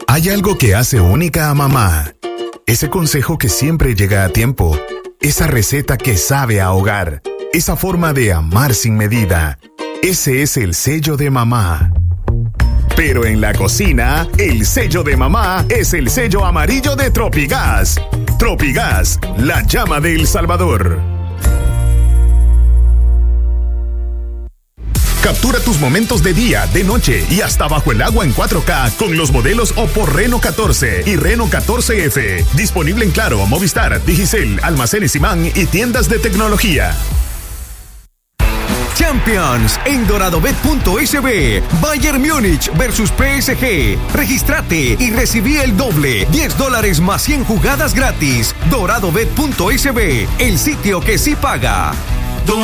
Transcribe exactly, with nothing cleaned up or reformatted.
Hay algo que hace única a mamá. Ese consejo que siempre llega a tiempo. Esa receta que sabe a hogar. Esa forma de amar sin medida. Ese es el sello de mamá. Pero en la cocina, el sello de mamá es el sello amarillo de Tropigas. Tropigas, la llama de El Salvador. Captura tus momentos de día, de noche y hasta bajo el agua en cuatro K con los modelos Oppo Reno catorce y Reno catorce F. Disponible en Claro, Movistar, Digicel, almacenes Imán y tiendas de tecnología. Champions en doradobet punto es be. Bayern Múnich versus P S G. Regístrate y recibí el doble. diez dólares más cien jugadas gratis. doradobet punto es be. El sitio que sí paga.